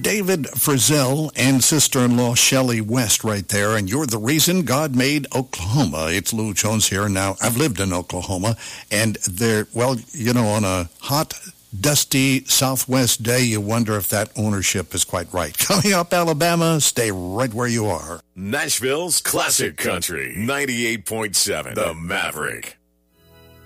David Frizzell and sister-in-law Shelley West right there, and you're the reason God made Oklahoma. It's Lou Jones here. Now, I've lived in Oklahoma, and there, well, you know, on a hot, dusty Southwest day, you wonder if that ownership is quite right. Coming up, Alabama, stay right where you are. Nashville's Classic Country, 98.7, The Maverick.